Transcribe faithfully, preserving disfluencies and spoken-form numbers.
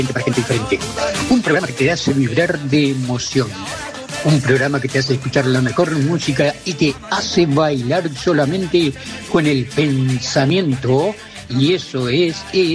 para gente diferente. Un programa que te hace vibrar de emoción. Un programa que te hace escuchar la mejor música y te hace bailar solamente con el pensamiento. Y eso es... es